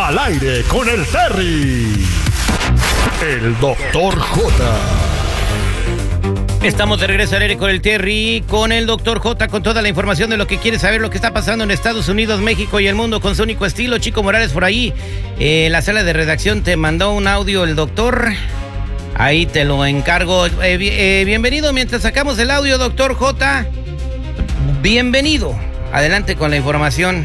Al aire con el Terry. El Dr. J. Estamos de regreso al aire con el Terry, con el Dr. J, con toda la información de lo que quieres saber, lo que está pasando en Estados Unidos, México y el mundo con su único estilo. Chico Morales por ahí, la sala de redacción te mandó un audio el doctor. Ahí te lo encargo. Bienvenido mientras sacamos el audio, Dr. J. Bienvenido. Adelante con la información.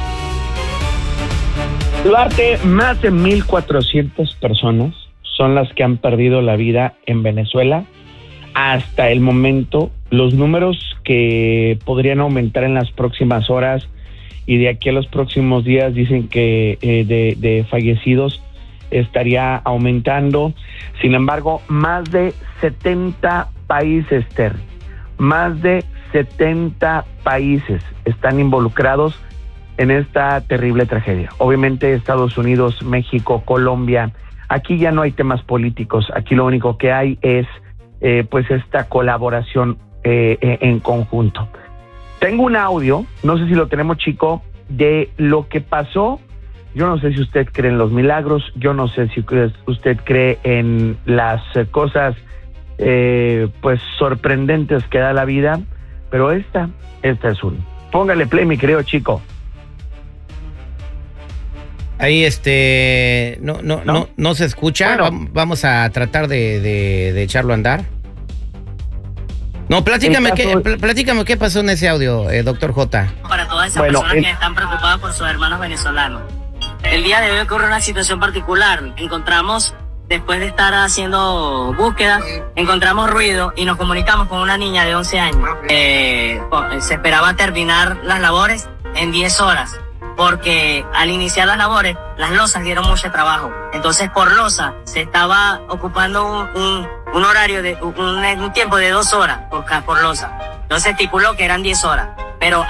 Duarte, más de 1,400 personas son las que han perdido la vida en Venezuela. Hasta el momento, los números que podrían aumentar en las próximas horas y de aquí a los próximos días dicen que de fallecidos estaría aumentando. Sin embargo, más de 70 países, Terry, más de 70 países están involucrados en esta terrible tragedia. Obviamente Estados Unidos, México, Colombia, aquí ya no hay temas políticos, aquí lo único que hay es pues esta colaboración en conjunto. Tengo un audio, no sé si lo tenemos, chico, de lo que pasó. Yo no sé si usted cree en los milagros, yo no sé si usted cree en las cosas pues sorprendentes que da la vida, pero esta es uno. Póngale play, mi querido chico. Ahí no se escucha. Bueno, vamos a tratar de echarlo a andar. No, platícame qué pasó en ese audio, Dr. J. Para todas esas personas que están preocupadas por sus hermanos venezolanos. El día de hoy ocurre una situación particular. Encontramos, después de estar haciendo búsqueda, encontramos ruido y nos comunicamos con una niña de 11 años. Se esperaba terminar las labores en 10 horas. Porque al iniciar las labores, las losas dieron mucho trabajo. Entonces, por losa, se estaba ocupando un horario un tiempo de 2 horas por losa. Entonces, estipuló que eran 10 horas. Pero